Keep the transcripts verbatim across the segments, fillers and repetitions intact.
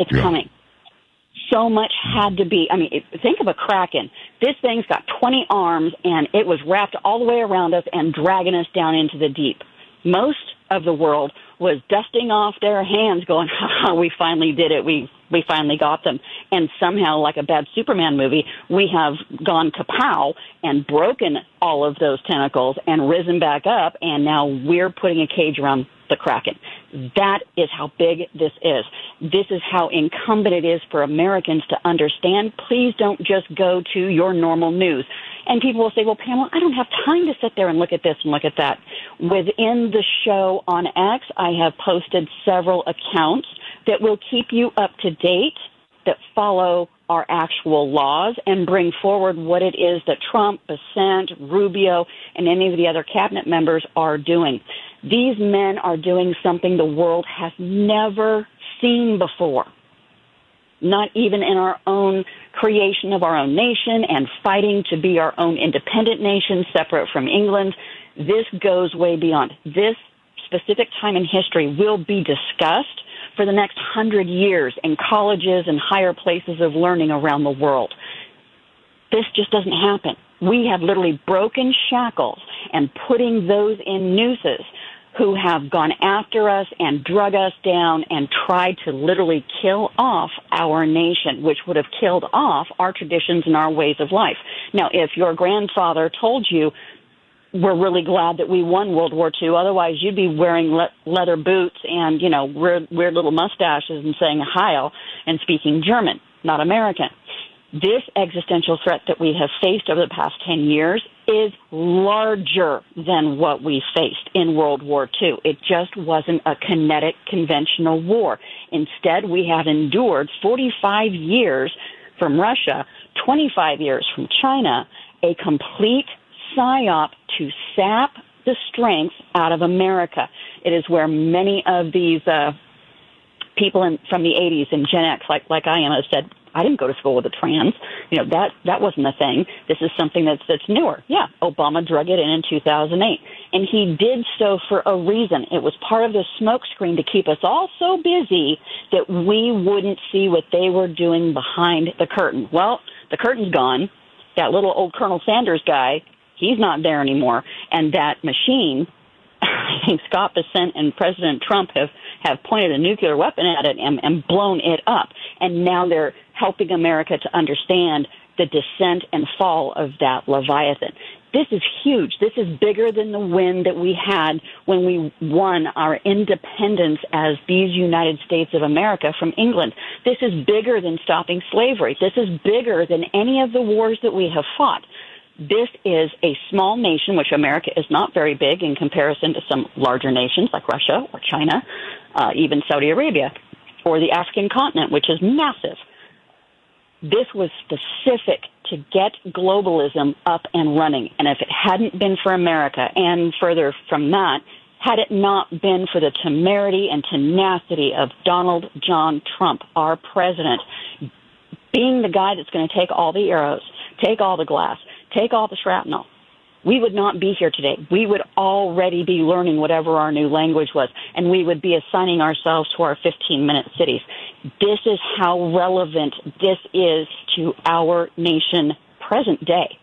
It's yeah. coming. So much had to be, I mean, it, think of a kraken. This thing's got twenty arms, and it was wrapped all the way around us and dragging us down into the deep. Most of the world was dusting off their hands going, ha ha, we finally did it. We, we finally got them. And somehow, like a bad Superman movie, we have gone kapow and broken all of those tentacles and risen back up, and now we're putting a cage around the kraken. That is how big this is. This is how incumbent it is for Americans to understand. Please don't just go to your normal news. And people will say, well, Pamela, I don't have time to sit there and look at this and look at that. Within the show on X, I have posted several accounts that will keep you up to date, that follow our actual laws and bring forward what it is that Trump, Bessent, Rubio, and any of the other cabinet members are doing. These men are doing something the world has never seen before. Not even in our own creation of our own nation and fighting to be our own independent nation separate from England. This goes way beyond. This specific time in history will be discussed for the next hundred years in colleges and higher places of learning around the world. This just doesn't happen. We have literally broken shackles and putting those in nooses who have gone after us and drug us down and tried to literally kill off our nation, which would have killed off our traditions and our ways of life. Now, if your grandfather told you, we're really glad that we won World War Two, otherwise you'd be wearing le- leather boots and, you know, weird, weird little mustaches and saying Heil and speaking German, not American. This existential threat that we have faced over the past ten years is larger than what we faced in World War Two. It just wasn't a kinetic, conventional war. Instead, we have endured forty-five years from Russia, twenty-five years from China, a complete psyop to sap the strength out of America. It is where many of these uh, people in, from the eighties and Gen X, like, like I am, have said, I didn't go to school with a trans. You know, that, that wasn't a thing. This is something that's, that's newer. Yeah, Obama drug it in in two thousand eight. And he did so for a reason. It was part of the smokescreen to keep us all so busy that we wouldn't see what they were doing behind the curtain. Well, the curtain's gone. That little old Colonel Sanders guy, he's not there anymore. And that machine, I think Scott Bessent and President Trump have, have pointed a nuclear weapon at it and, and blown it up. And now they're helping America to understand the descent and fall of that Leviathan. This is huge. This is bigger than the win that we had when we won our independence as these United States of America from England. This is bigger than stopping slavery. This is bigger than any of the wars that we have fought. This is a small nation, which America is not very big in comparison to some larger nations like Russia or China, uh, even Saudi Arabia, or the African continent, which is massive. This was specific to get globalism up and running. And if it hadn't been for America, and further from that, had it not been for the temerity and tenacity of Donald John Trump, our president, being the guy that's going to take all the arrows, take all the glass, take all the shrapnel, we would not be here today. We would already be learning whatever our new language was, and we would be assigning ourselves to our fifteen-minute cities. This is how relevant this is to our nation present day.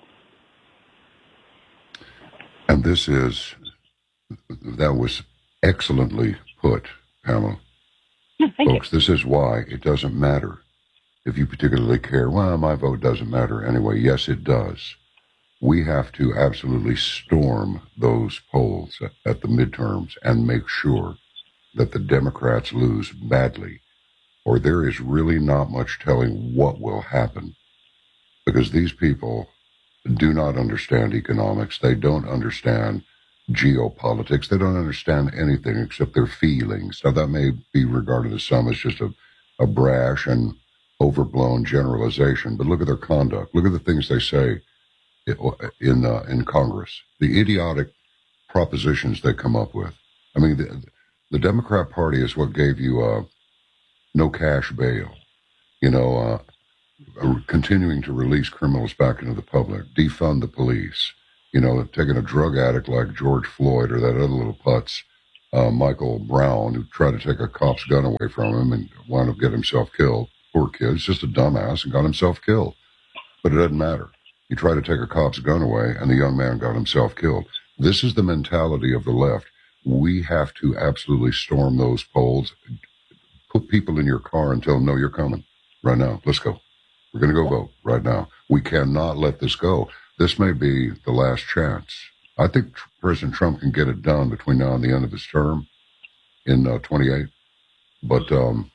And this is, that was excellently put, Pamela. Yeah, thank Folks, you. This is why it doesn't matter if you particularly care. Well, my vote doesn't matter anyway. Yes, it does. We have to absolutely storm those polls at the midterms and make sure that the Democrats lose badly, or there is really not much telling what will happen, because these people do not understand economics. They don't understand geopolitics. They don't understand anything except their feelings. Now, that may be regarded as some as just a, a brash and overblown generalization, but look at their conduct. Look at the things they say in uh, in Congress, the idiotic propositions they come up with. I mean, the, the Democrat Party is what gave you uh, no cash bail, you know, uh, continuing to release criminals back into the public, defund the police, you know, taking a drug addict like George Floyd or that other little putz uh, Michael Brown, who tried to take a cop's gun away from him and wound up getting himself killed. Poor kid, he's just a dumbass and got himself killed. But it doesn't matter. He tried to take a cop's gun away, and the young man got himself killed. This is the mentality of the left. We have to absolutely storm those polls. Put people in your car and tell them, no, you're coming right now. Let's go. We're going to go vote right now. We cannot let this go. This may be the last chance. I think President Trump can get it done between now and the end of his term in uh, twenty-eight. But, um,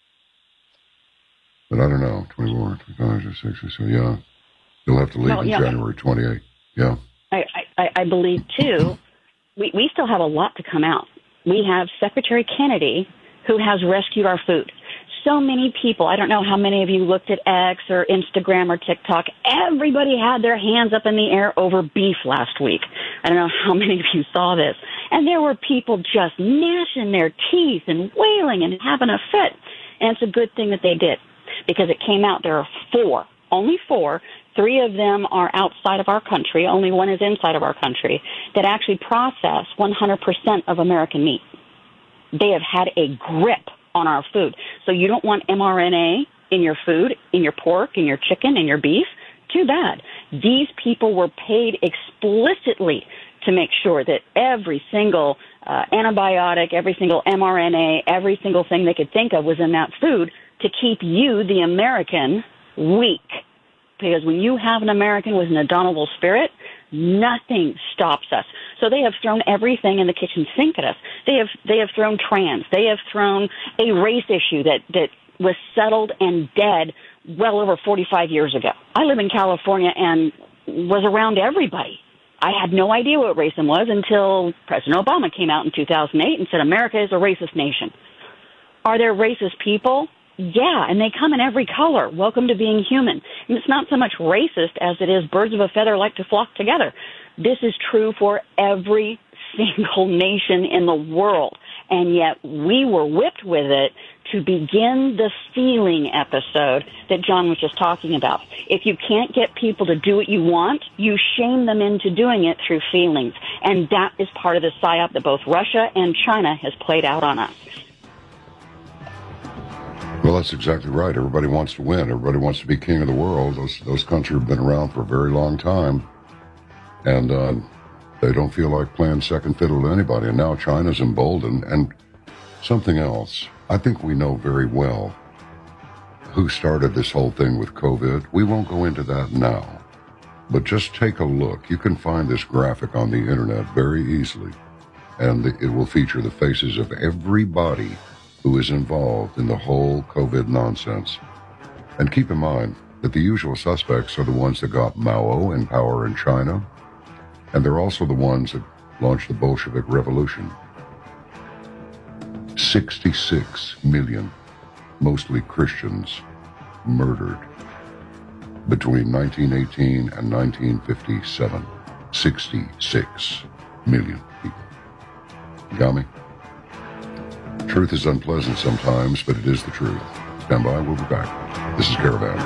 but I don't know, twenty-four, twenty-five, twenty-six, so yeah. He'll have to leave well, in yeah. January twenty-eighth. Yeah. I, I, I believe, too, we, we still have a lot to come out. We have Secretary Kennedy, who has rescued our food. So many people, I don't know how many of you looked at X or Instagram or TikTok, everybody had their hands up in the air over beef last week. I don't know how many of you saw this. And there were people just gnashing their teeth and wailing and having a fit. And it's a good thing that they did, because it came out there are four, only four, three of them are outside of our country, only one is inside of our country, that actually process one hundred percent of American meat. They have had a grip on our food. So you don't want M R N A in your food, in your pork, in your chicken, in your beef? Too bad. These people were paid explicitly to make sure that every single uh, antibiotic, every single M R N A, every single thing they could think of was in that food to keep you, the American, weak. Because when you have an American with an indomitable spirit, nothing stops us. So they have thrown everything in the kitchen sink at us. They have they have thrown trans. They have thrown a race issue that, that was settled and dead well over forty-five years ago. I live in California and was around everybody. I had no idea what racism was until President Obama came out in two thousand eight and said America is a racist nation. Are there racist people? Yeah, and they come in every color. Welcome to being human. And it's not so much racist as it is birds of a feather like to flock together. This is true for every single nation in the world. And yet we were whipped with it to begin the stealing episode that John was just talking about. If you can't get people to do what you want, you shame them into doing it through feelings. And that is part of the psyop that both Russia and China has played out on us. Well, that's exactly right. Everybody wants to win. Everybody wants to be king of the world. Those those countries have been around for a very long time, and uh, they don't feel like playing second fiddle to anybody. And now China's emboldened. And something else, I think we know very well who started this whole thing with COVID. We won't go into that now, but just take a look. You can find this graphic on the internet very easily, and it will feature the faces of everybody who is involved in the whole COVID nonsense. And keep in mind that the usual suspects are the ones that got Mao in power in China, and they're also the ones that launched the Bolshevik Revolution. sixty-six million, mostly Christians, murdered between nineteen eighteen and nineteen fifty-seven. sixty-six million people. Got me? Truth is unpleasant sometimes, but it is the truth. Stand by, we'll be back. This is Caravan.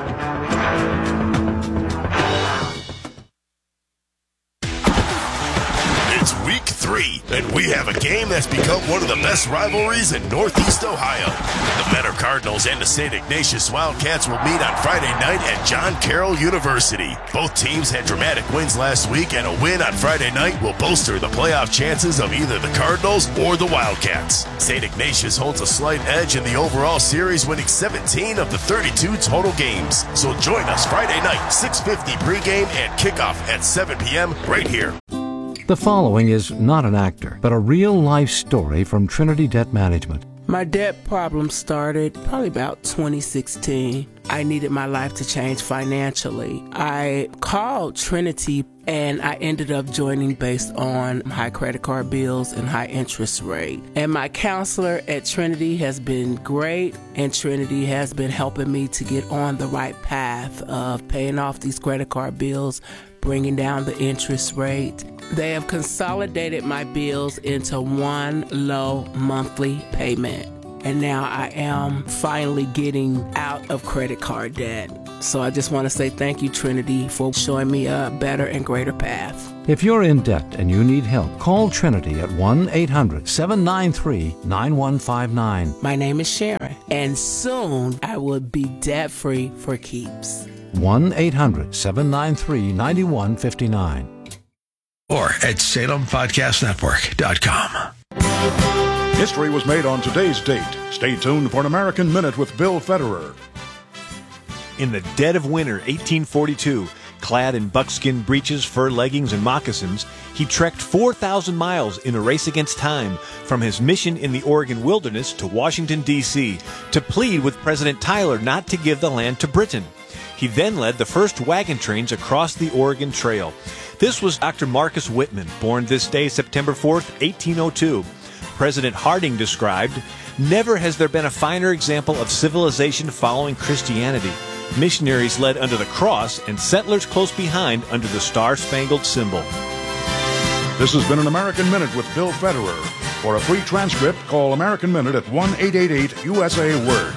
It's week three, and we have a game that's become one of the best rivalries in Northeast Ohio. The Mentor Cardinals and the Saint Ignatius Wildcats will meet on Friday night at John Carroll University. Both teams had dramatic wins last week, and a win on Friday night will bolster the playoff chances of either the Cardinals or the Wildcats. Saint Ignatius holds a slight edge in the overall series, winning seventeen of the thirty-two total games. So join us Friday night, six fifty pregame and kickoff at seven p.m. right here. The following is not an actor, but a real-life story from Trinity Debt Management. My debt problem started probably about twenty sixteen. I needed my life to change financially. I called Trinity and I ended up joining based on high credit card bills and high interest rate. And my counselor at Trinity has been great, and Trinity has been helping me to get on the right path of paying off these credit card bills, bringing down the interest rate. They have consolidated my bills into one low monthly payment. And now I am finally getting out of credit card debt. So I just want to say thank you, Trinity, for showing me a better and greater path. If you're in debt and you need help, call Trinity at one eight hundred seven nine three nine one five nine. My name is Sharon, and soon I will be debt-free for keeps. one eight hundred seven nine three nine one five nine. Or at Salem Podcast Network dot com. History was made on today's date. Stay tuned for an American Minute with Bill Federer. In the dead of winter, eighteen forty-two, clad in buckskin breeches, fur leggings, and moccasins, he trekked four thousand miles in a race against time from his mission in the Oregon wilderness to Washington, D C, to plead with President Tyler not to give the land to Britain. He then led the first wagon trains across the Oregon Trail. This was Doctor Marcus Whitman, born this day, September fourth, eighteen oh two. President Harding described, "Never has there been a finer example of civilization following Christianity. Missionaries led under the cross and settlers close behind under the star-spangled symbol." This has been an American Minute with Bill Federer. For a free transcript, call American Minute at one eight eight eight U S A Word.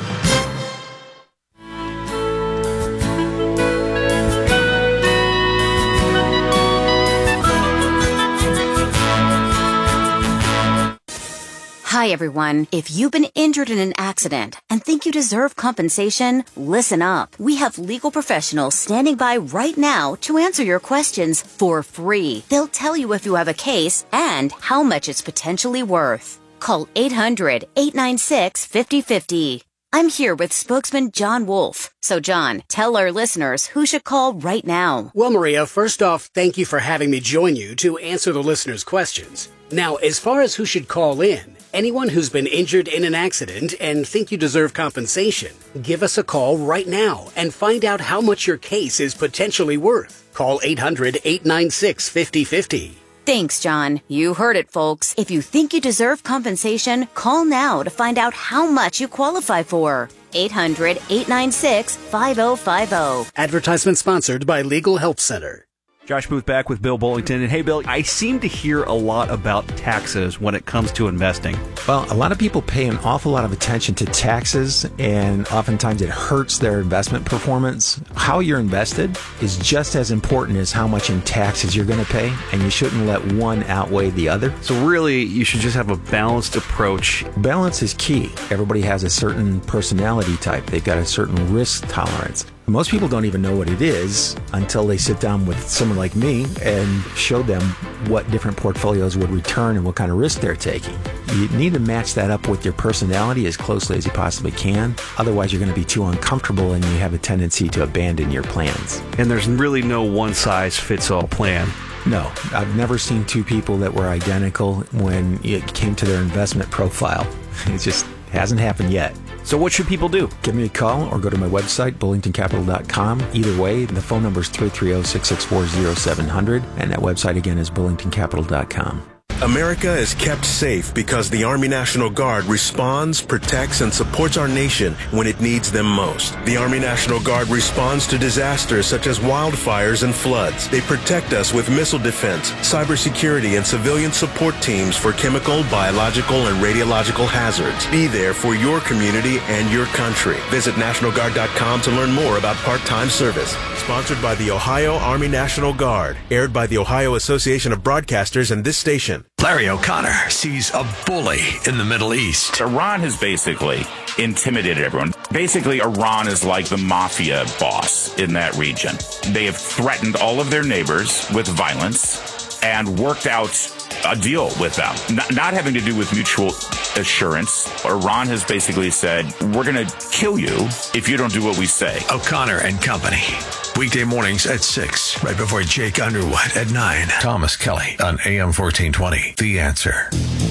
Hi, everyone. If you've been injured in an accident and think you deserve compensation, listen up. We have legal professionals standing by right now to answer your questions for free. They'll tell you if you have a case and how much it's potentially worth. Call eight hundred eight nine six five oh five oh. I'm here with spokesman John Wolf. So, John, tell our listeners who should call right now. Well, Maria, first off, thank you for having me join you to answer the listeners' questions. Now, as far as who should call in, anyone who's been injured in an accident and think you deserve compensation, give us a call right now and find out how much your case is potentially worth. Call eight hundred eight nine six five oh five oh. Thanks, John. You heard it, folks. If you think you deserve compensation, call now to find out how much you qualify for. eight hundred eight nine six five oh five oh. Advertisement sponsored by Legal Help Center. Josh Booth back with Bill Bullington. And hey, Bill, I seem to hear a lot about taxes when it comes to investing. Well, a lot of people pay an awful lot of attention to taxes, and oftentimes it hurts their investment performance. How you're invested is just as important as how much in taxes you're going to pay, and you shouldn't let one outweigh the other. So really, you should just have a balanced approach. Balance is key. Everybody has a certain personality type. They've got a certain risk tolerance. Most people don't even know what it is until they sit down with someone like me and show them what different portfolios would return and what kind of risk they're taking. You need to match that up with your personality as closely as you possibly can. Otherwise, you're going to be too uncomfortable and you have a tendency to abandon your plans. And there's really no one-size-fits-all plan. No, I've never seen two people that were identical when it came to their investment profile. It just hasn't happened yet. So what should people do? Give me a call or go to my website, bullington capital dot com. Either way, the phone number is three three zero, six six four, zero seven zero zero, and that website again is bullington capital dot com. America is kept safe because the Army National Guard responds, protects, and supports our nation when it needs them most. The Army National Guard responds to disasters such as wildfires and floods. They protect us with missile defense, cybersecurity, and civilian support teams for chemical, biological, and radiological hazards. Be there for your community and your country. Visit National Guard dot com to learn more about part-time service. Sponsored by the Ohio Army National Guard. Aired by the Ohio Association of Broadcasters and this station. Larry O'Connor sees a bully in the Middle East. Iran has basically intimidated everyone. Basically, Iran is like the mafia boss in that region. They have threatened all of their neighbors with violence and worked out a deal with them. Not, not having to do with mutual assurance. Iran has basically said, we're going to kill you if you don't do what we say. O'Connor and Company. Weekday mornings at six, right before Jake Underwood at nine. Thomas Kelly on A M fourteen twenty. The Answer.